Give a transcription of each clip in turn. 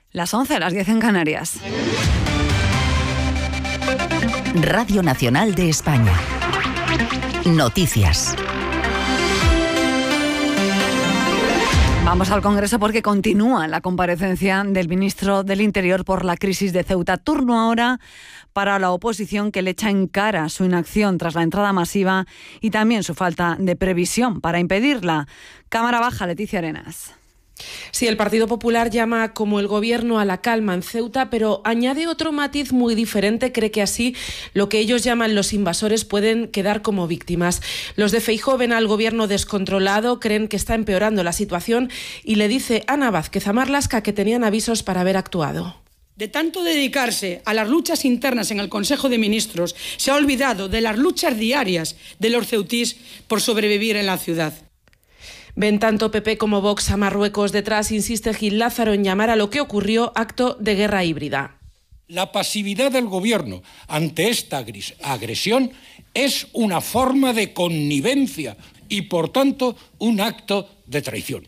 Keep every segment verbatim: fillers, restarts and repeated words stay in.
Las once, las diez en Canarias. Radio Nacional de España. Noticias. Vamos al Congreso porque continúa la comparecencia del ministro del Interior por la crisis de Ceuta. Turno ahora para la oposición, que le echa en cara su inacción tras la entrada masiva y también su falta de previsión para impedirla. Cámara Baja, Leticia Arenas. Sí, el Partido Popular llama como el Gobierno a la calma en Ceuta, pero añade otro matiz muy diferente. Cree que así lo que ellos llaman los invasores pueden quedar como víctimas. Los de Feijóo ven al Gobierno descontrolado, creen que está empeorando la situación y le dice Ana Vázquez a Marlaska que tenían avisos para haber actuado. De tanto dedicarse a las luchas internas en el Consejo de Ministros, se ha olvidado de las luchas diarias de los ceutís por sobrevivir en la ciudad. Ven tanto P P como Vox a Marruecos detrás, insiste Gil Lázaro en llamar a lo que ocurrió acto de guerra híbrida. La pasividad del Gobierno ante esta agresión es una forma de connivencia y, por tanto, un acto de traición.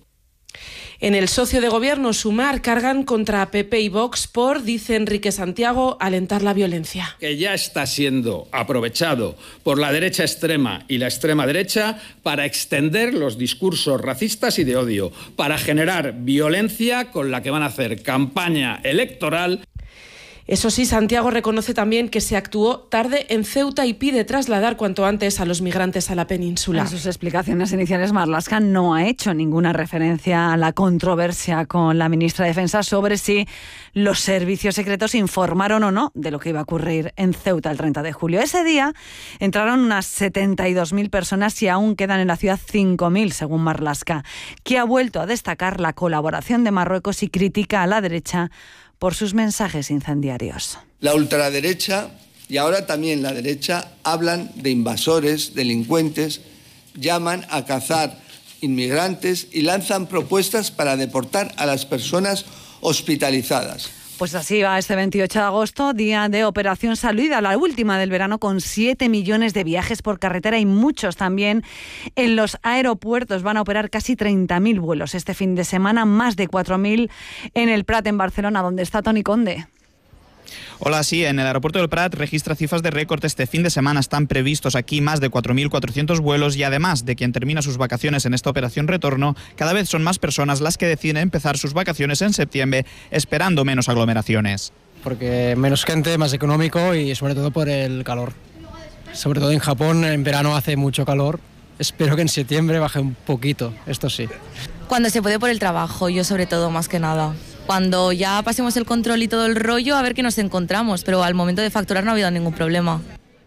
En el socio de gobierno Sumar cargan contra P P y Vox por, dice Enrique Santiago, alentar la violencia. Que ya está siendo aprovechado por la derecha extrema y la extrema derecha para extender los discursos racistas y de odio, para generar violencia con la que van a hacer campaña electoral. Eso sí, Santiago reconoce también que se actuó tarde en Ceuta y pide trasladar cuanto antes a los migrantes a la península. En sus explicaciones iniciales, Marlaska no ha hecho ninguna referencia a la controversia con la ministra de Defensa sobre si los servicios secretos informaron o no de lo que iba a ocurrir en Ceuta el treinta de julio. Ese día entraron unas setenta y dos mil personas y aún quedan en la ciudad cinco mil, según Marlaska, que ha vuelto a destacar la colaboración de Marruecos y critica a la derecha por sus mensajes incendiarios. La ultraderecha y ahora también la derecha hablan de invasores, delincuentes, llaman a cazar inmigrantes y lanzan propuestas para deportar a las personas hospitalizadas. Pues así va este veintiocho de agosto, día de Operación Salida, la última del verano, con siete millones de viajes por carretera y muchos también en los aeropuertos. Van a operar casi treinta mil vuelos este fin de semana, más de cuatro mil en el Prat, en Barcelona, donde está Toni Conde. Hola, sí, en el aeropuerto del Prat registra cifras de récord este fin de semana. Están previstos aquí más de cuatro mil cuatrocientos vuelos y además de quien termina sus vacaciones en esta operación retorno, cada vez son más personas las que deciden empezar sus vacaciones en septiembre esperando menos aglomeraciones. Porque menos gente, más económico y sobre todo por el calor. Sobre todo en Japón en verano hace mucho calor. Espero que en septiembre baje un poquito, esto sí. Cuando se puede por el trabajo, yo sobre todo más que nada. Cuando ya pasemos el control y todo el rollo, a ver qué nos encontramos, pero al momento de facturar no ha habido ningún problema.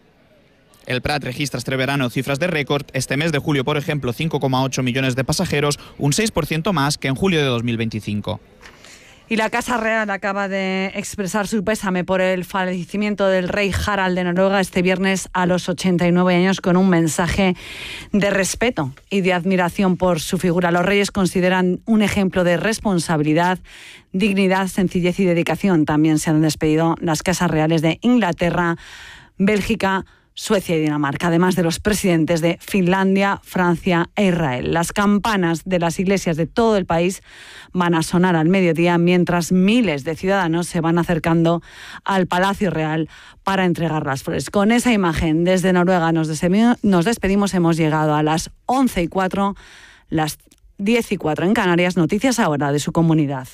El Prat registra este verano cifras de récord. Este mes de julio, por ejemplo, cinco coma ocho millones de pasajeros, un seis por ciento más que en julio de dos mil veinticinco. Y la Casa Real acaba de expresar su pésame por el fallecimiento del rey Harald de Noruega este viernes a los ochenta y nueve años, con un mensaje de respeto y de admiración por su figura. Los reyes consideran un ejemplo de responsabilidad, dignidad, sencillez y dedicación. También se han despedido las Casas Reales de Inglaterra, Bélgica, Suecia y Dinamarca, además de los presidentes de Finlandia, Francia e Israel. Las campanas de las iglesias de todo el país van a sonar al mediodía, mientras miles de ciudadanos se van acercando al Palacio Real para entregar las flores. Con esa imagen desde Noruega nos despedimos, nos despedimos. Hemos llegado a las once y cuatro, las diez y cuatro en Canarias. Noticias ahora de su comunidad.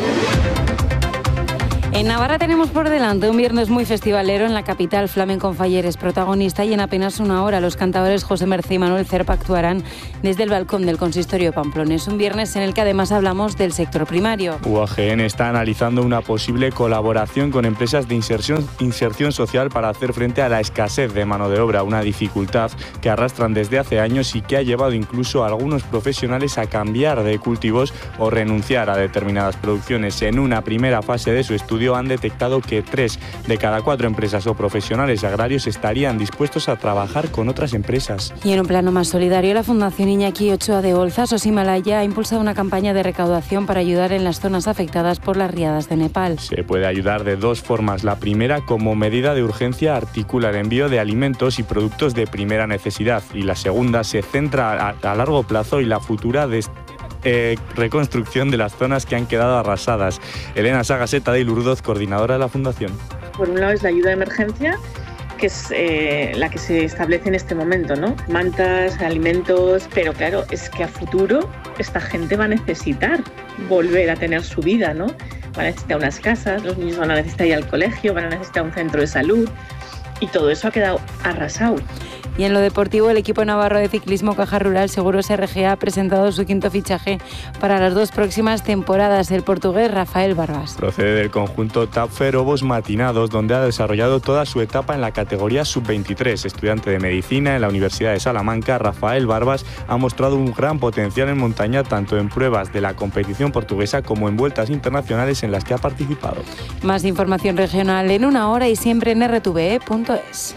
En Navarra tenemos por delante un viernes muy festivalero. En la capital, Flamenco Faller es protagonista y en apenas una hora los cantadores José Mercé y Manuel Cerpa actuarán desde el balcón del consistorio de Pamplona. Es un viernes en el que además hablamos del sector primario. U A G N está analizando una posible colaboración con empresas de inserción, inserción social para hacer frente a la escasez de mano de obra, una dificultad que arrastran desde hace años y que ha llevado incluso a algunos profesionales a cambiar de cultivos o renunciar a determinadas producciones. En una primera fase de su estudio han detectado que tres de cada cuatro empresas o profesionales agrarios estarían dispuestos a trabajar con otras empresas. Y en un plano más solidario, la Fundación Iñaki Ochoa de Olzas, Osimalaya, ha impulsado una campaña de recaudación para ayudar en las zonas afectadas por las riadas de Nepal. Se puede ayudar de dos formas. La primera, como medida de urgencia, articula el envío de alimentos y productos de primera necesidad. Y la segunda se centra a, a largo plazo y la futura des- eh, reconstrucción de las zonas que han quedado arrasadas. Elena Sagaseta de Ilurdoz, coordinadora de la Fundación. Por un lado es la ayuda de emergencia, que es eh, la que se establece en este momento, ¿no? Mantas, alimentos, pero claro, es que a futuro esta gente va a necesitar volver a tener su vida, ¿no? Van a necesitar unas casas, los niños van a necesitar ir al colegio, van a necesitar un centro de salud y todo eso ha quedado arrasado. Y en lo deportivo, el equipo navarro de ciclismo Caja Rural Seguros R G ha presentado su quinto fichaje para las dos próximas temporadas, el portugués Rafael Barbas. Procede del conjunto Tapfer Obos Matinados, donde ha desarrollado toda su etapa en la categoría sub veintitrés. Estudiante de medicina en la Universidad de Salamanca, Rafael Barbas ha mostrado un gran potencial en montaña, tanto en pruebas de la competición portuguesa como en vueltas internacionales en las que ha participado. Más información regional en una hora y siempre en r t v e punto es.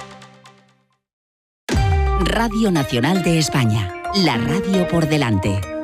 Radio Nacional de España, la radio por delante.